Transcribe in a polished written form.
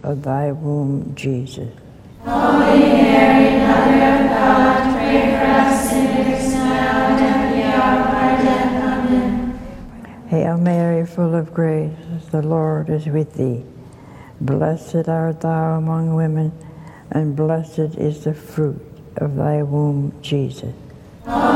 of thy womb, Jesus. Holy Mary, Mother of God, pray for us sinners now and at the hour of our death. Amen. Hail Mary, full of grace, the Lord is with thee. Blessed art thou among women, and blessed is the fruit of thy womb, Jesus.